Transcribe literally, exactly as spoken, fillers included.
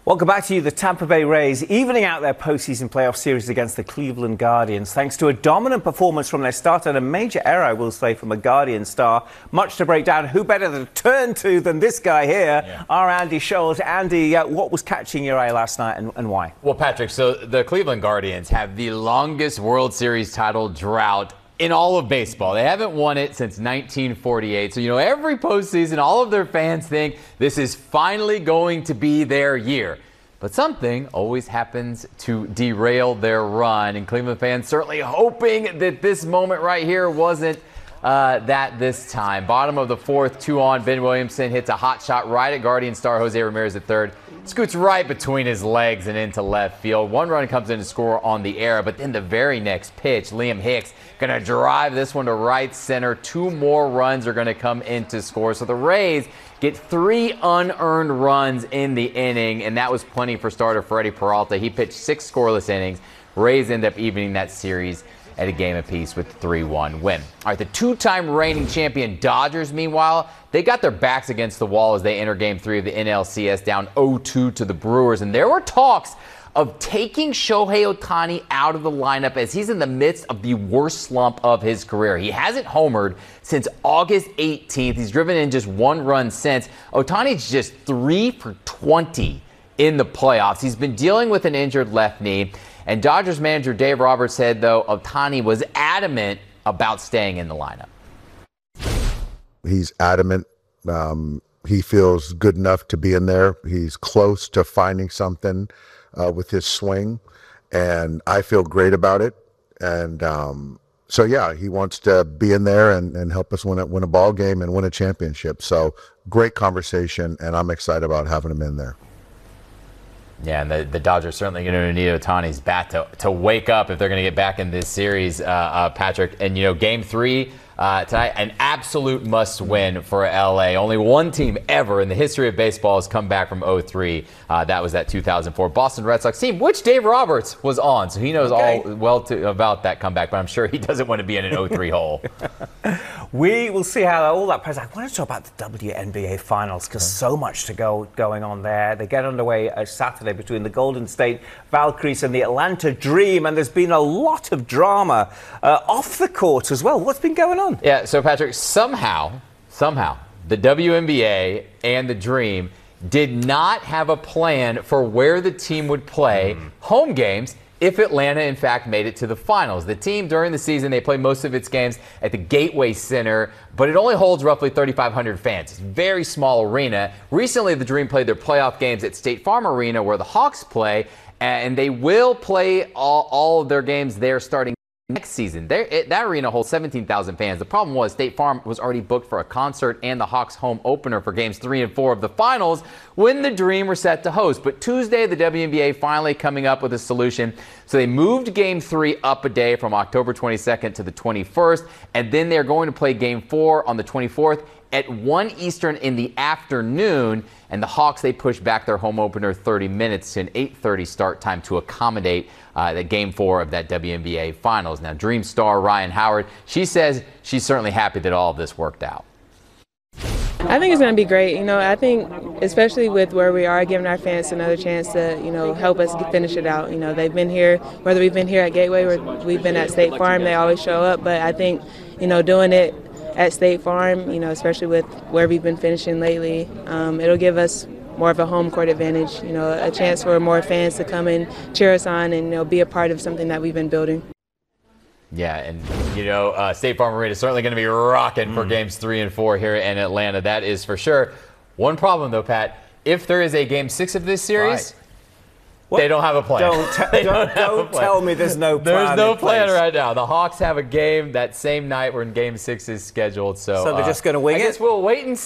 Welcome back to you. The Tampa Bay Rays evening out their postseason playoff series against the Cleveland Guardians thanks to a dominant performance from their starter and a major error, I will say, from a Guardian star. Much to break down. Who better to turn to than this guy here, yeah. our Andy Scholes. Andy, uh, what was catching your eye last night and, and why? Well, Patrick, so the Cleveland Guardians have the longest World Series title drought in all of baseball. They haven't won it since nineteen forty-eight. So, you know, every postseason, all of their fans think this is finally going to be their year. But something always happens to derail their run. And Cleveland fans certainly hoping that this moment right here wasn't uh, that this time. Bottom of the fourth, two on. Ben Williamson hits a hot shot right at Guardian star Jose Ramirez at third. Scoots right between his legs and into left field. One run comes in to score on the air, but then the very next pitch, Liam Hicks going to drive this one to right center. Two more runs are going to come in to score. So the Rays get three unearned runs in the inning, and that was plenty for starter Freddie Peralta. He pitched six scoreless innings. Rays end up evening that series at a game apiece with a three one win. All right, the two-time reigning champion Dodgers, meanwhile, they got their backs against the wall as they enter game three of the N L C S, down oh two to the Brewers. And there were talks of taking Shohei Ohtani out of the lineup as he's in the midst of the worst slump of his career. He hasn't homered since August eighteenth. He's driven in just one run since. Ohtani's just three for twenty in the playoffs. He's been dealing with an injured left knee. And Dodgers manager Dave Roberts said, though, Ohtani was adamant about staying in the lineup. He's adamant. Um, he feels good enough to be in there. He's close to finding something uh, with his swing, and I feel great about it. And um, so, yeah, he wants to be in there and, and help us win a, win a ball game and win a championship. So great conversation, and I'm excited about having him in there. Yeah, and the, the Dodgers certainly going to need Ohtani's bat to, to wake up if they're going to get back in this series, uh, uh, Patrick. And, you know, game three uh, tonight, an absolute must-win for L A. Only one team ever in the history of baseball has come back from oh three. Uh, that was that two thousand four Boston Red Sox team, which Dave Roberts was on. So he knows okay. all well to, about that comeback, but I'm sure he doesn't want to be in an oh three hole. We will see how all that plays out. I want to talk about the W N B A Finals because so much to go going on there. They get underway uh, Saturday between the Golden State Valkyries and the Atlanta Dream, and there's been a lot of drama uh, off the court as well. What's been going on? Yeah, so Patrick, somehow, somehow, the W N B A and the Dream did not have a plan for where the team would play mm. home games if Atlanta, in fact, made it to the finals. The team, during the season, they play most of its games at the Gateway Center, but it only holds roughly thirty-five hundred fans. It's a very small arena. Recently, the Dream played their playoff games at State Farm Arena, where the Hawks play, and they will play all, all of their games there starting next season. There, it, that arena holds seventeen thousand fans. The problem was State Farm was already booked for a concert and the Hawks home opener for games three and four of the finals when the Dream were set to host. But Tuesday, the W N B A finally coming up with a solution. So they moved game three up a day from October twenty-second to the twenty-first, and then they're going to play game four on the twenty-fourth at one Eastern in the afternoon. And the Hawks, they pushed back their home opener thirty minutes to an eight thirty start time to accommodate uh, the game four of that W N B A Finals. Now, Dream star Ryan Howard, she says she's certainly happy that all of this worked out. I think it's going to be great. You know, I think especially with where we are, giving our fans another chance to, you know, help us finish it out. You know, they've been here, whether we've been here at Gateway or we've been at State Farm, they always show up. But I think, you know, doing it at State Farm, you know, especially with where we've been finishing lately, um, it'll give us more of a home court advantage, you know, a chance for more fans to come and cheer us on and, you know, be a part of something that we've been building. Yeah, and, you know, uh, State Farm Arena is certainly going to be rocking mm. for games three and four here in Atlanta. That is for sure. One problem, though, Pat, if there is a game six of this series, right. they don't have a plan. Don't, te- don't, don't, don't tell me there's no plan. There's no plan right now. The Hawks have a game that same night when game six is scheduled. So, so they're uh, just going to wing I it? I guess we'll wait and see.